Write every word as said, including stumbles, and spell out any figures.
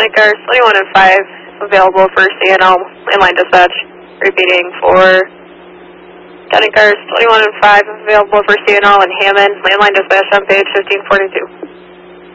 County Cars twenty-one and five available for C N L inline dispatch. Repeating for County Cars twenty-one and five available for C N L and Hammond landline dispatch on page fifteen forty-two.